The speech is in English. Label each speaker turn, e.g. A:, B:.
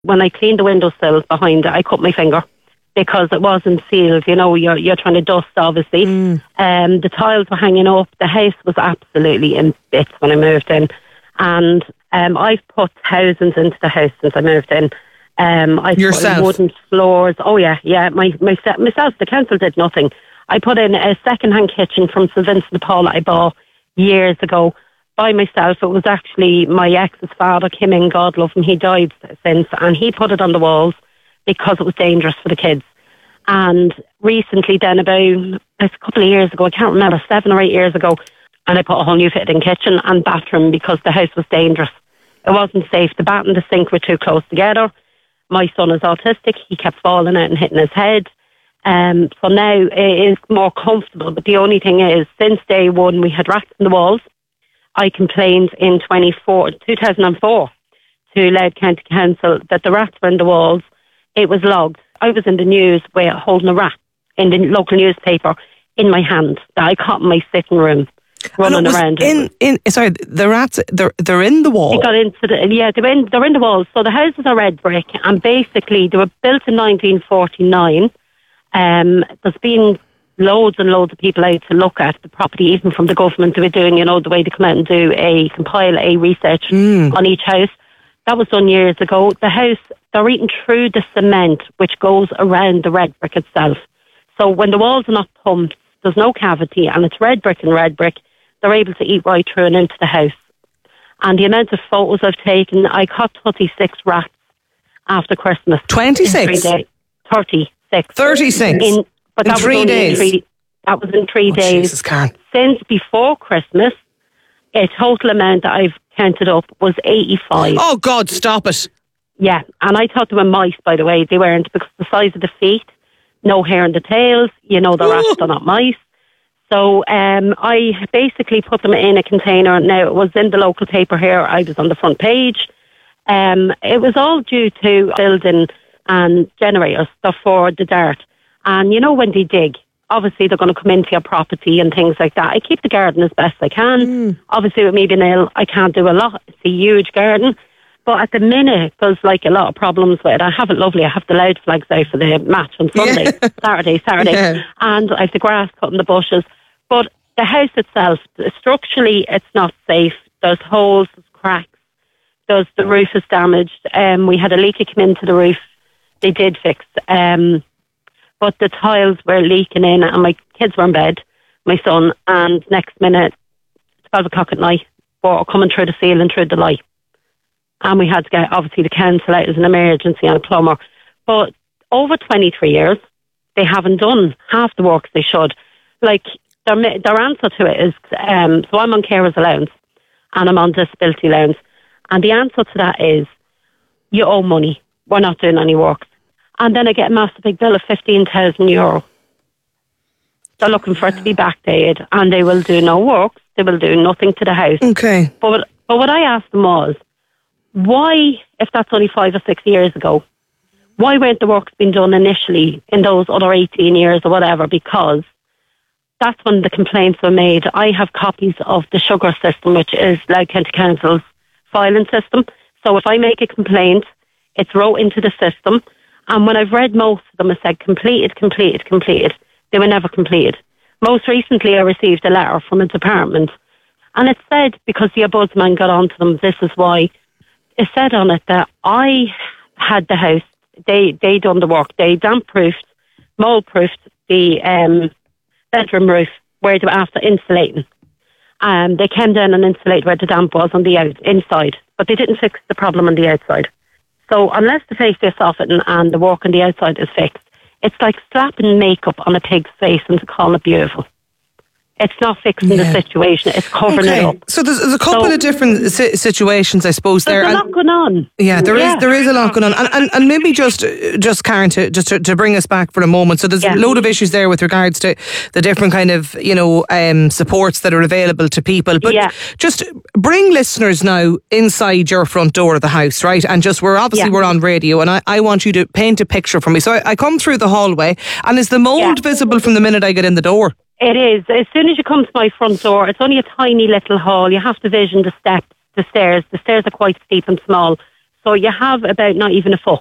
A: When I cleaned the windowsill behind it, I cut my finger because it wasn't sealed. You know, you're trying to dust, obviously. The tiles were hanging up. The house was absolutely in bits when I moved in. And I've put thousands into the house since I moved in. I
B: Yourself?
A: put in wooden floors. Oh, yeah. Myself, the council did nothing. I put in a second-hand kitchen from St Vincent de Paul that I bought years ago by myself. It was actually my ex's father came in, God love him, he died since, and he put it on the walls because it was dangerous for the kids. And recently then, about a couple of years ago, I can't remember, 7 or 8 years ago, and I put a whole new fitting kitchen and bathroom because the house was dangerous. It wasn't safe. The bath and the sink were too close together. My son is autistic. He kept falling out and hitting his head. So now it is more comfortable. But the only thing is, since day one, we had rats in the walls. I complained in 2004 to Louth County Council that the rats were in the walls. It was logged. I was in the news holding a rat in the local newspaper in my hand that I caught in my sitting room. Running around.
B: The rats, they're in the wall.
A: They got into they're in the walls. So the houses are red brick, and basically they were built in 1949. There's been loads and loads of people out to look at the property, even from the government. They were doing, the way they come out and compile a research on each house. That was done years ago. The house, they're eating through the cement, which goes around the red brick itself. So when the walls are not pumped, there's no cavity, and it's red brick and red brick. They're able to eat right through and into the house. And the amount of photos I've taken, I caught 36 rats after Christmas.
B: 26?
A: 36.
B: 36? In 3 days?
A: That was in 3 days.
B: Jesus, Karen.
A: Since before Christmas, a total amount that I've counted up was 85.
B: Oh, God, stop it.
A: Yeah, and I thought they were mice, by the way. They weren't, because the size of the feet, no hair in the tails, the rats are not mice. So I basically put them in a container. Now, it was in the local paper here. I was on the front page. It was all due to building and generators stuff for the dart. And when they dig, obviously they're going to come into your property and things like that. I keep the garden as best I can. Obviously, with me being ill, I can't do a lot. It's a huge garden. But at the minute, there's a lot of problems with it. I have it lovely. I have the loud flags out for the match on Sunday, Saturday. Yeah. And I have the grass cut in the bushes. But the house itself, structurally, it's not safe. There's holes, there's cracks, the roof is damaged. We had a leak come into the roof. They did fix. But the tiles were leaking in, and my kids were in bed, my son, and next minute, 12 o'clock at night, water coming through the ceiling, through the light. And we had to get, obviously, the council out as an emergency and a plumber. But over 23 years, they haven't done half the work they should. Their answer to it is, so I'm on carers allowance and I'm on disability allowance. And the answer to that is, you owe money. We're not doing any work. And then I get a massive big bill of €15,000. They're looking for it to be backdated, and they will do no work. They will do nothing to the house.
B: Okay.
A: But what I asked them was, why, if that's only 5 or 6 years ago, why weren't the works being done initially in those other 18 years or whatever? Because that's when the complaints were made. I have copies of the sugar system, which is Louth County Council's filing system. So if I make a complaint, it's wrote into the system. And when I've read most of them, it said completed. They were never completed. Most recently, I received a letter from a department. And it said, because the ombudsman got onto them, this is why. It said on it that I had the house. They done the work. They damp-proofed, mold-proofed the bedroom roof where they were after insulating. They came down and insulated where the damp was on the inside, but they didn't fix the problem on the outside. So unless they face this off it and the work on the outside is fixed, it's like slapping makeup on a pig's face and to call it beautiful. It's not fixing the situation, it's covering it up.
B: So there's a couple of different situations, I suppose.
A: There's a lot going on.
B: Yeah, there is a lot going on. And maybe just Karen, to bring us back for a moment. So there's a load of issues there with regards to the different kind of, supports that are available to people. But just bring listeners now inside your front door of the house, right? And we're on radio, and I want you to paint a picture for me. So I come through the hallway, and is the mould visible from the minute I get in the door?
A: It is. As soon as you come to my front door, it's only a tiny little hall. You have to vision the steps, the stairs. The stairs are quite steep and small. So you have about not even a foot